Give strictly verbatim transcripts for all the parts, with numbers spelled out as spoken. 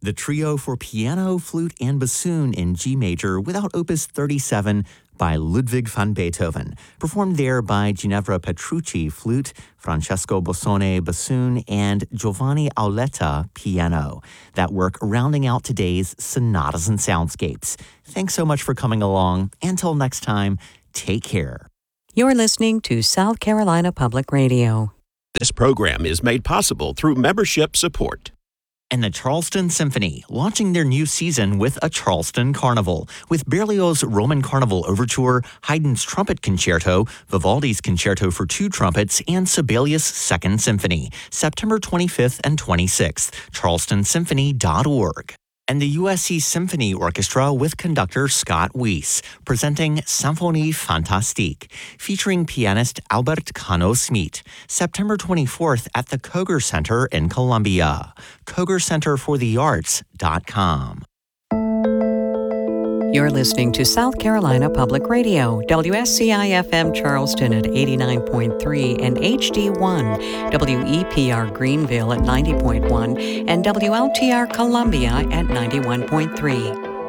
The trio for piano, flute, and bassoon in G major without Opus thirty-seven by Ludwig van Beethoven, performed there by Ginevra Petrucci, flute, Francesco Bossone, bassoon, and Giovanni Auletta, piano. That work rounding out today's Sonatas and Soundscapes. Thanks so much for coming along. Until next time, take care. You're listening to South Carolina Public Radio. This program is made possible through membership support. And the Charleston Symphony, launching their new season with a Charleston Carnival, with Berlioz' Roman Carnival Overture, Haydn's Trumpet Concerto, Vivaldi's Concerto for Two Trumpets, and Sibelius' Second Symphony, September twenty-fifth and twenty-sixth, charleston symphony dot org. And the U S C Symphony Orchestra with conductor Scott Weiss, presenting Symphonie Fantastique, featuring pianist Albert Cano-Smit, September twenty-fourth at the Koger Center in Columbia. Koger Center for the Arts dot com. You're listening to South Carolina Public Radio, W S C I F M Charleston at eighty-nine point three and H D one, W E P R Greenville at ninety point one, and W L T R Columbia at ninety-one point three.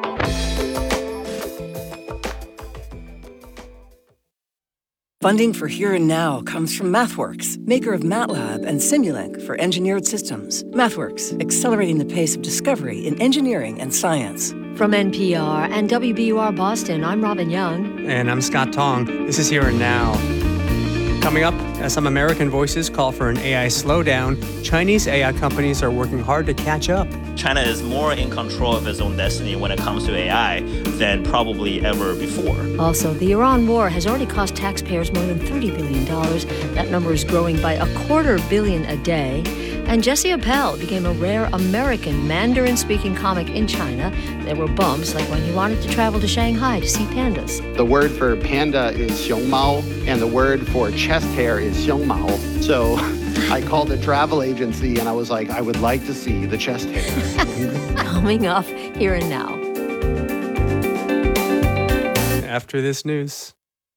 Funding for Here and Now comes from MathWorks, maker of MATLAB and Simulink for engineered systems. MathWorks, accelerating the pace of discovery in engineering and science. From N P R and W B U R Boston, I'm Robin Young. And I'm Scott Tong. This is Here and Now. Coming up, as some American voices call for an A I slowdown, Chinese A I companies are working hard to catch up. China is more in control of its own destiny when it comes to A I than probably ever before. Also, the Iran war has already cost taxpayers more than thirty billion dollars. That number is growing by a quarter billion a day. And Jessie Appel became a rare American Mandarin-speaking comic in China. There were bumps, like when he wanted to travel to Shanghai to see pandas. The word for panda is xiongmao, and the word for chest hair is xiongmao. So I called the travel agency, and I was like, I would like to see the chest hair. Coming up, Here and Now. After this news.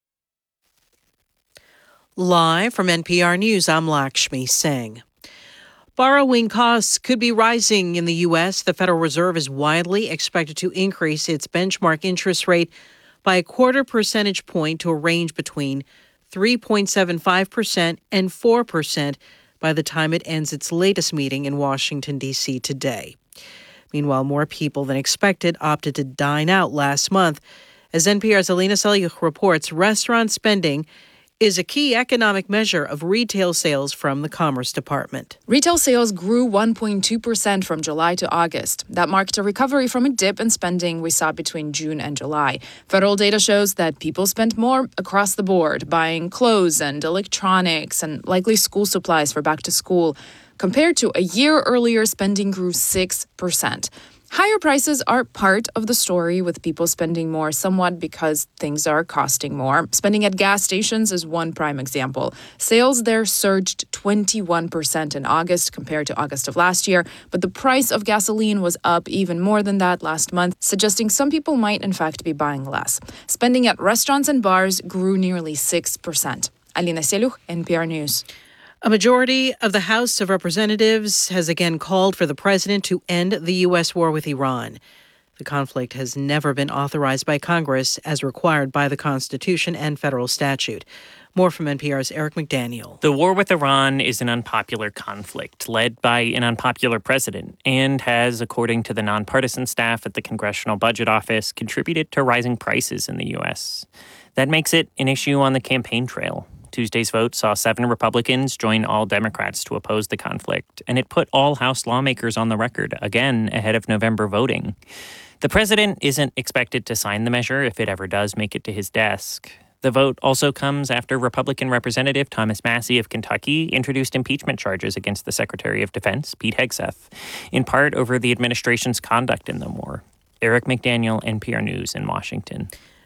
Live from N P R News, I'm Lakshmi Singh. Borrowing costs could be rising in the U S. The Federal Reserve is widely expected to increase its benchmark interest rate by a quarter percentage point to a range between three point seven five percent and four percent by the time it ends its latest meeting in Washington, D C today. Meanwhile, more people than expected opted to dine out last month. As N P R's Alina Selyukh reports, restaurant spending is a key economic measure of retail sales from the Commerce Department. Retail sales grew one point two percent from July to August. That marked a recovery from a dip in spending we saw between June and July. Federal data shows that people spent more across the board, buying clothes and electronics and likely school supplies for back to school. Compared to a year earlier, spending grew six percent. Higher prices are part of the story, with people spending more somewhat because things are costing more. Spending at gas stations is one prime example. Sales there surged twenty-one percent in August compared to August of last year, but the price of gasoline was up even more than that last month, suggesting some people might in fact be buying less. Spending at restaurants and bars grew nearly six percent. Alina Selyukh, N P R News. A majority of the House of Representatives has again called for the president to end the U S war with Iran. The conflict has never been authorized by Congress as required by the Constitution and federal statute. More from N P R's Eric McDaniel. The war with Iran is an unpopular conflict led by an unpopular president and has, according to the nonpartisan staff at the Congressional Budget Office, contributed to rising prices in the U S. That makes it an issue on the campaign trail. Tuesday's vote saw seven Republicans join all Democrats to oppose the conflict, and it put all House lawmakers on the record, again ahead of November voting. The president isn't expected to sign the measure if it ever does make it to his desk. The vote also comes after Republican Representative Thomas Massie of Kentucky introduced impeachment charges against the Secretary of Defense, Pete Hegseth, in part over the administration's conduct in the war. Eric McDaniel, N P R News in Washington.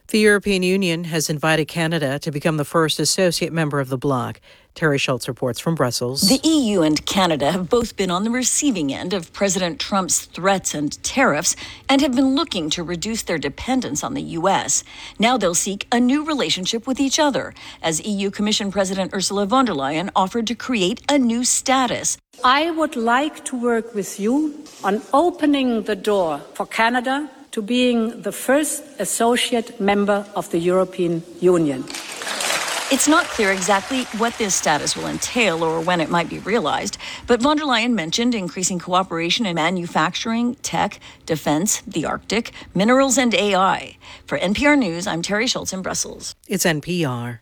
The European Union has invited Canada to become the first associate member of the bloc. Terry Schultz reports from Brussels. The E U and Canada have both been on the receiving end of President Trump's threats and tariffs and have been looking to reduce their dependence on the U S. Now they'll seek a new relationship with each other, as E U Commission President Ursula von der Leyen offered to create a new status. I would like to work with you on opening the door for Canada to being the first associate member of the European Union. It's not clear exactly what this status will entail or when it might be realized, but von der Leyen mentioned increasing cooperation in manufacturing, tech, defense, the Arctic, minerals, and A I. For N P R News, I'm Terry Schultz in Brussels. It's N P R.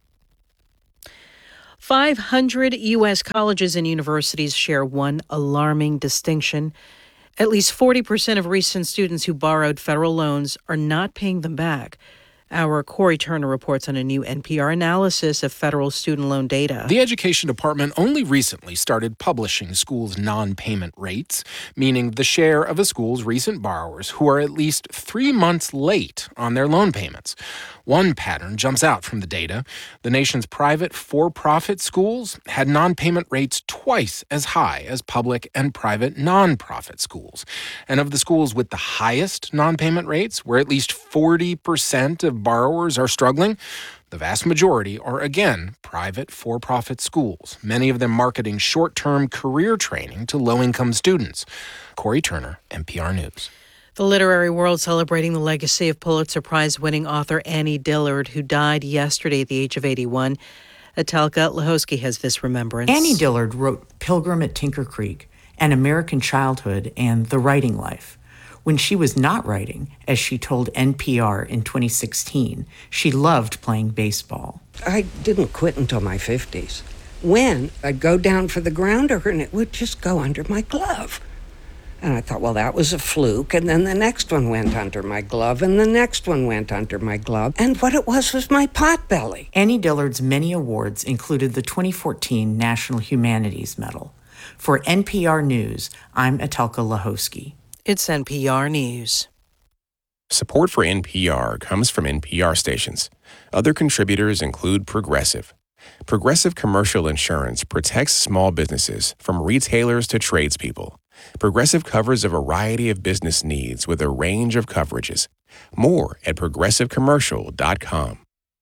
five hundred U S colleges and universities share one alarming distinction. At least forty percent of recent students who borrowed federal loans are not paying them back. Our Corey Turner reports on a new N P R analysis of federal student loan data. The Education Department only recently started publishing schools' non-payment rates, meaning the share of a school's recent borrowers who are at least three months late on their loan payments. One pattern jumps out from the data. The nation's private for-profit schools had non-payment rates twice as high as public and private non-profit schools. And of the schools with the highest non-payment rates, where at least forty percent of borrowers are struggling, the vast majority are, again, private for-profit schools, many of them marketing short-term career training to low-income students. Corey Turner, N P R News. The literary world celebrating the legacy of Pulitzer Prize-winning author Annie Dillard, who died yesterday at the age of eighty-one. Etelka Lahosky has this remembrance. Annie Dillard wrote Pilgrim at Tinker Creek, An American Childhood, and The Writing Life. When she was not writing, as she told N P R in twenty sixteen, she loved playing baseball. I didn't quit until my fifties. When I'd go down for the grounder and it would just go under my glove. And I thought, well, that was a fluke. And then the next one went under my glove, and the next one went under my glove. And what it was was my potbelly. Annie Dillard's many awards included the twenty fourteen National Humanities Medal. For N P R News, I'm Etelka Lahosky. It's N P R News. Support for N P R comes from N P R stations. Other contributors include Progressive. Progressive Commercial Insurance protects small businesses from retailers to tradespeople. Progressive covers a variety of business needs with a range of coverages. More at progressive commercial dot com.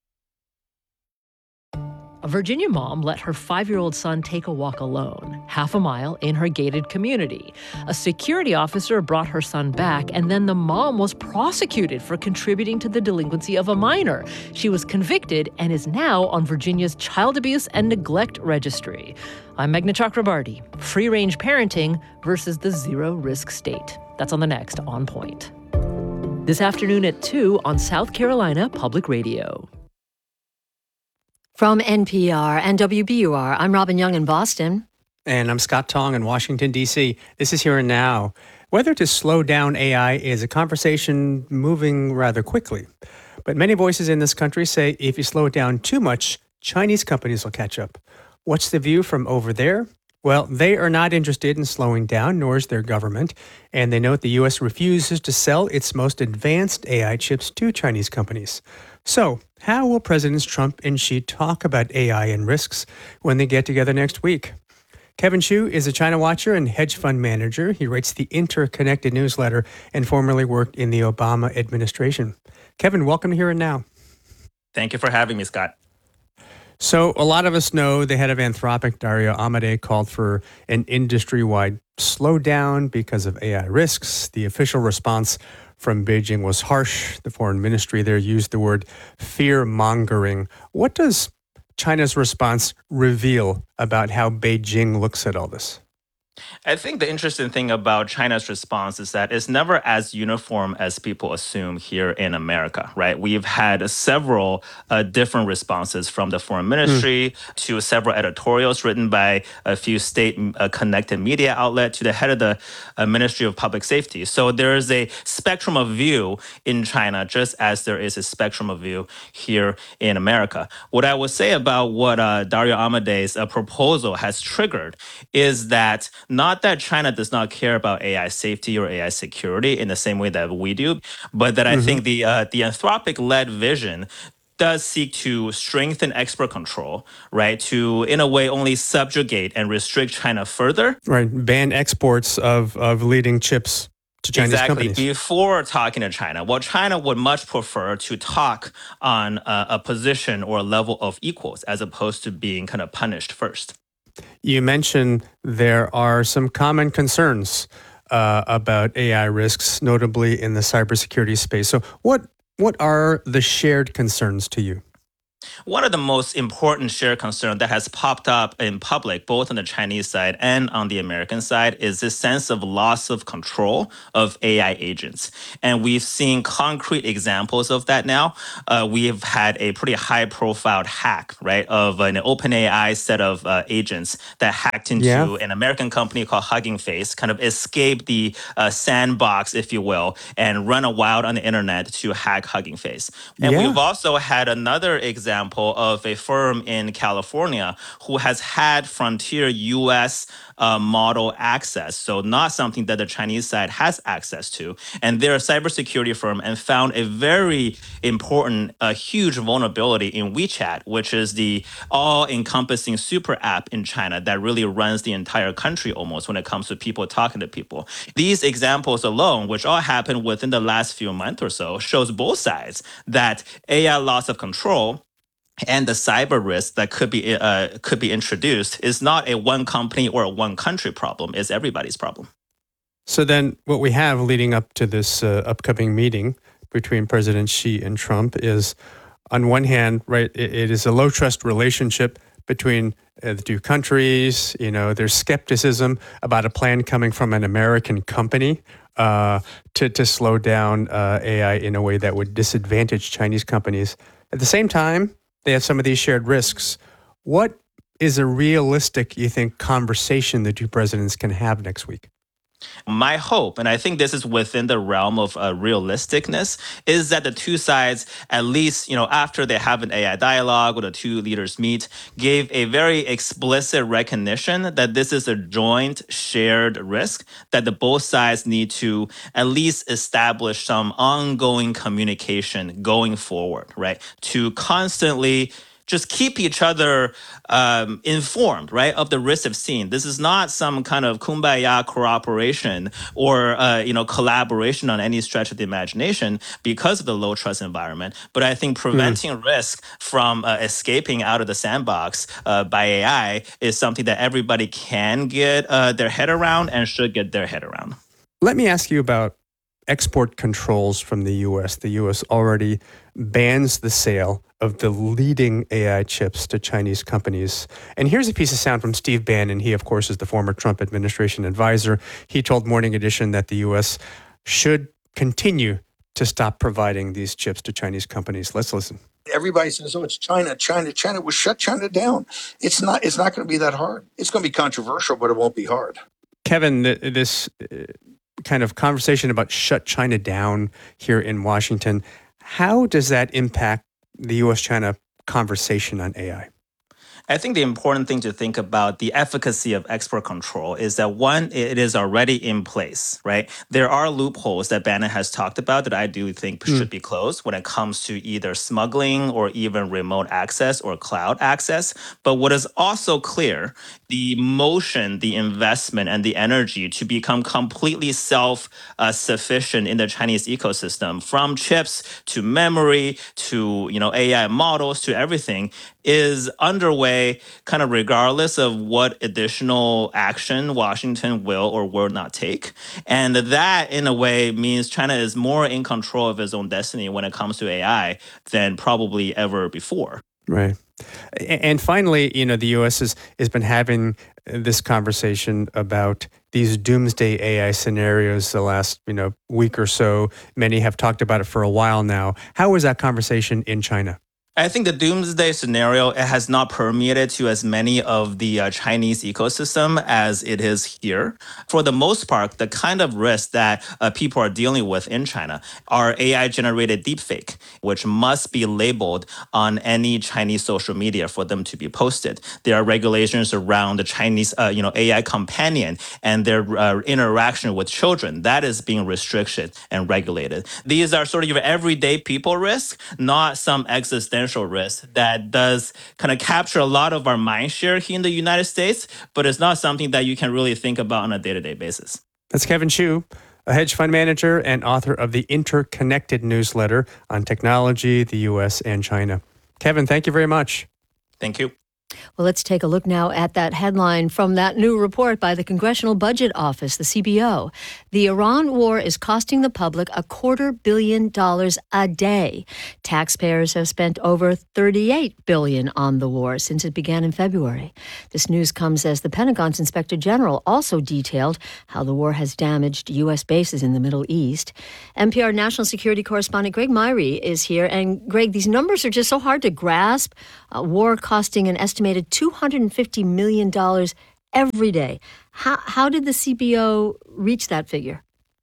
A Virginia mom let her five-year-old son take a walk alone, half a mile in her gated community. A security officer brought her son back, and then the mom was prosecuted for contributing to the delinquency of a minor. She was convicted and is now on Virginia's Child Abuse and Neglect Registry. I'm Meghna Chakrabarty. Free-range parenting versus the zero-risk state. That's on the next On Point. This afternoon at two on South Carolina Public Radio. From N P R and W B U R, I'm Robin Young in Boston. And I'm Scott Tong in Washington, D C. This is Here and Now. Whether to slow down A I is a conversation moving rather quickly. But many voices in this country say if you slow it down too much, Chinese companies will catch up. What's the view from over there? Well, they are not interested in slowing down, nor is their government. And they note the U S refuses to sell its most advanced A I chips to Chinese companies. So, how will Presidents Trump and Xi talk about A I and risks when they get together next week? Kevin Xu is a China watcher and hedge fund manager. He writes the Interconnected newsletter and formerly worked in the Obama administration. Kevin, welcome to Here and Now. Thank you for having me, Scott. So a lot of us know the head of Anthropic, Dario Amodei, called for an industry-wide slowdown because of A I risks. The official response from Beijing was harsh. The foreign ministry there used the word fear-mongering. What does China's response reveal about how Beijing looks at all this? I think the interesting thing about China's response is that it's never as uniform as people assume here in America, right? We've had several uh, different responses from the foreign ministry mm. to several editorials written by a few state-connected uh, media outlets to the head of the uh, Ministry of Public Safety. So there is a spectrum of view in China, just as there is a spectrum of view here in America. What I would say about what uh, Dario Amodei's uh, proposal has triggered is that Not that China does not care about A I safety or A I security in the same way that we do, but that I Mhm. think the uh, the Anthropic-led vision does seek to strengthen export control, right? To, in a way, only subjugate and restrict China further. Right. Ban exports of, of leading chips to Chinese Exactly. companies. Before talking to China, well, China would much prefer to talk on a, a position or a level of equals as opposed to being kind of punished first. You mentioned there are some common concerns uh, about A I risks, notably in the cybersecurity space. So what what are the shared concerns to you? One of the most important shared concern that has popped up in public, both on the Chinese side and on the American side, is this sense of loss of control of A I agents. And we've seen concrete examples of that now. Uh, we have had a pretty high-profile hack, right, of an OpenAI set of uh, agents that hacked into Yeah. an American company called Hugging Face, kind of escaped the uh, sandbox, if you will, and run a wild on the internet to hack Hugging Face. And Yeah. we've also had another example of a firm in California who has had frontier U S uh, model access, so not something that the Chinese side has access to. And they're a cybersecurity firm and found a very important, a huge vulnerability in WeChat, which is the all-encompassing super app in China that really runs the entire country almost when it comes to people talking to people. These examples alone, which all happened within the last few months or so, shows both sides that A I loss of control and the cyber risk that could be uh, could be introduced is not a one company or a one country problem. It's everybody's problem. So then what we have leading up to this uh, upcoming meeting between President Xi and Trump is, on one hand, right, it, it is a low trust relationship between uh, the two countries. You know, there's skepticism about a plan coming from an American company uh, to, to slow down uh, A I in a way that would disadvantage Chinese companies. At the same time, they have some of these shared risks. What is a realistic, you think, conversation the two presidents can have next week? My hope, and I think this is within the realm of uh, realisticness, is that the two sides, at least, you know, after they have an A I dialogue or the two leaders meet, gave a very explicit recognition that this is a joint shared risk, that the both sides need to at least establish some ongoing communication going forward, right? To constantly just keep each other um, informed, right, of the risks of seeing. This is not some kind of kumbaya cooperation or, uh, you know, collaboration on any stretch of the imagination because of the low trust environment. But I think preventing mm. risk from uh, escaping out of the sandbox uh, by A I is something that everybody can get uh, their head around and should get their head around. Let me ask you about export controls from the U S. The U S already bans the sale of the leading A I chips to Chinese companies. And here's a piece of sound from Steve Bannon. He, of course, is the former Trump administration advisor. He told Morning Edition that the U S should continue to stop providing these chips to Chinese companies. Let's listen. Everybody says, oh, it's China, China, China. We'll shut China down. It's not, it's not going to be that hard. It's going to be controversial, but it won't be hard. Kevin, this kind of conversation about shut China down here in Washington, how does that impact the U S-China conversation on A I? I think the important thing to think about the efficacy of export control is that, one, it is already in place, right? There are loopholes that Bannon has talked about that I do think mm. should be closed when it comes to either smuggling or even remote access or cloud access. But what is also clear, the motion, the investment, and the energy to become completely self-sufficient uh, in the Chinese ecosystem, from chips to memory to, you know, A I models to everything, is underway kind of regardless of what additional action Washington will or will not take. And that, in a way, means China is more in control of its own destiny when it comes to A I than probably ever before. Right. And finally, you know, the U S has, has been having this conversation about these doomsday A I scenarios the last, you know, week or so. Many have talked about it for a while now. How is that conversation in China? I think the doomsday scenario it has not permeated to as many of the uh, Chinese ecosystem as it is here. For the most part, the kind of risk that uh, people are dealing with in China are A I-generated deepfake, which must be labeled on any Chinese social media for them to be posted. There are regulations around the Chinese, uh, you know, A I companion and their uh, interaction with children. That is being restricted and regulated. These are sort of your everyday people risk, not some existential risk that does kind of capture a lot of our mind share here in the United States, but it's not something that you can really think about on a day-to-day basis. That's Kevin Xu, a hedge fund manager and author of the Interconnected newsletter on technology, the U S, and China. Kevin, thank you very much. Thank you. Well, let's take a look now at that headline from that new report by the Congressional Budget Office, the C B O. The Iran war is costing the public a quarter billion dollars a day. Taxpayers have spent over thirty-eight billion dollars on the war since it began in February. This news comes as the Pentagon's Inspector General also detailed how the war has damaged U S bases in the Middle East. N P R national security correspondent Greg Myrie is here. And Greg, these numbers are just so hard to grasp. Uh, war costing an estimated two hundred fifty million dollars every day. How, how did the C B O reach that figure?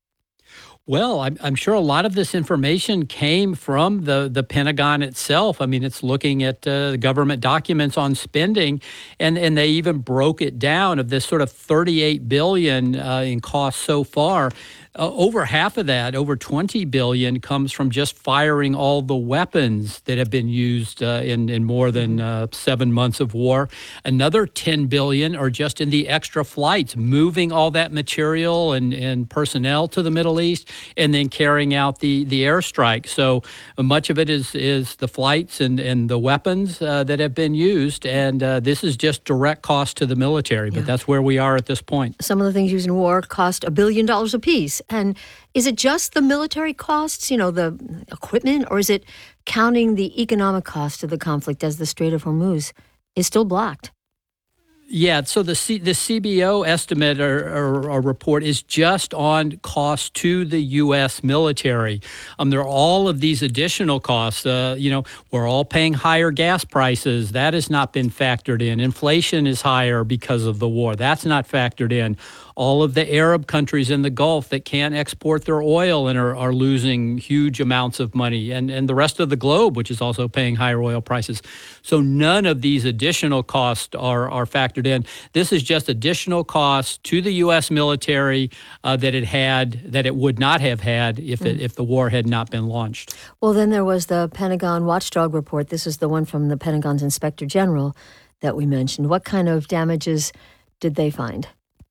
Well, I'm, I'm sure a lot of this information came from the, the Pentagon itself. I mean, it's looking at uh, government documents on spending, and, and they even broke it down of this sort of thirty-eight billion dollars uh, in costs so far. Uh, over half of that, over twenty billion dollars, comes from just firing all the weapons that have been used uh, in, in more than uh, seven months of war. Another ten billion dollars are just in the extra flights, moving all that material and, and personnel to the Middle East, and then carrying out the, the airstrike. So uh, much of it is is the flights and, and the weapons uh, that have been used, and uh, this is just direct cost to the military, but yeah. That's where we are at this point. Some of the things used in war cost a billion dollars apiece. And is it just the military costs, you know, the equipment, or is it counting the economic cost of the conflict as the Strait of Hormuz is still blocked? Yeah, so the C, the C B O estimate or, or, or report is just on costs to the U S military. Um, there are all of these additional costs. Uh, you know, we're all paying higher gas prices. That has not been factored in. Inflation is higher because of the war. That's not factored in. All of the Arab countries in the Gulf that can't export their oil and are, are losing huge amounts of money, and, and the rest of the globe, which is also paying higher oil prices. So none of these additional costs are, are factored in. This is just additional costs to the U S military uh, that it had, that it would not have had if it, if the war had not been launched. Well, then there was the Pentagon Watchdog report. This is the one from the Pentagon's Inspector General that we mentioned. What kind of damages did they find?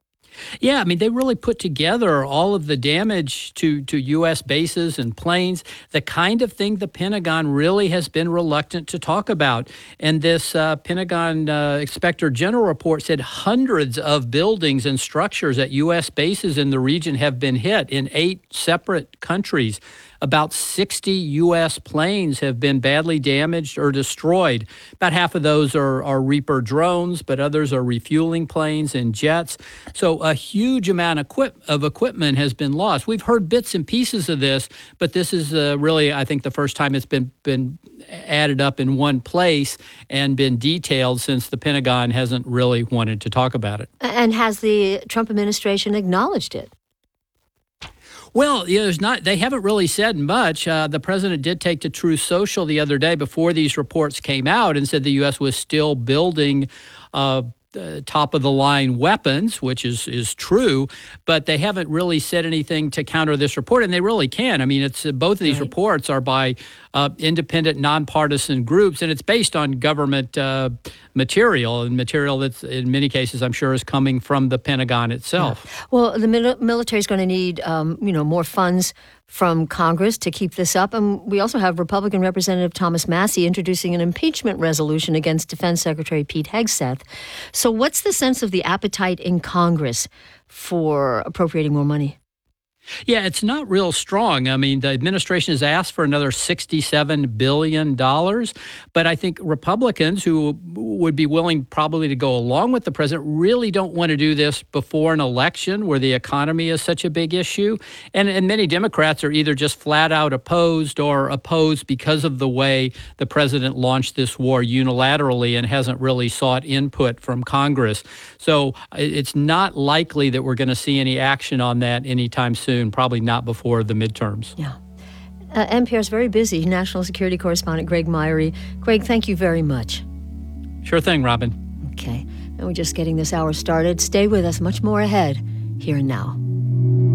Yeah, I mean, they really put together all of the damage to, to U S bases and planes, the kind of thing the Pentagon really has been reluctant to talk about. And this uh, Pentagon uh, Inspector General report said hundreds of buildings and structures at U S bases in the region have been hit in eight separate countries. About sixty U S planes have been badly damaged or destroyed. About half of those are, are Reaper drones, but others are refueling planes and jets. So a huge amount of, equip- of equipment has been lost. We've heard bits and pieces of this, but this is uh, really, I think, the first time it's been, been added up in one place and been detailed since the Pentagon hasn't really wanted to talk about it. And has the Trump administration acknowledged it? Well, yeah, there's not. They haven't really said much. Uh, the president did take to Truth Social the other day before these reports came out and said the U S was still building uh, uh, top-of-the-line weapons, which is is true, but they haven't really said anything to counter this report, and they really can. I mean, it's uh, both of these right. reports are by uh, independent, nonpartisan groups, and it's based on government uh, material, and material that's, in many cases, I'm sure, is coming from the Pentagon itself. Yeah. Well, the mil- military is going to need, um, you know, more funds from Congress to keep this up. And we also have Republican Representative Thomas Massie introducing an impeachment resolution against Defense Secretary Pete Hegseth. So what's the sense of the appetite in Congress for appropriating more money? Yeah, it's not real strong. I mean, the administration has asked for another sixty-seven billion dollars, but I think Republicans who would be willing probably to go along with the president really don't want to do this before an election where the economy is such a big issue. And, and many Democrats are either just flat out opposed or opposed because of the way the president launched this war unilaterally and hasn't really sought input from Congress. So it's not likely that we're going to see any action on that anytime soon. Probably not before the midterms. Yeah. Uh, N P R's very busy. National security correspondent Greg Myrie. Greg, thank you very much. Sure thing, Robin. Okay. And we're just getting this hour started. Stay with us. Much more ahead, here and now.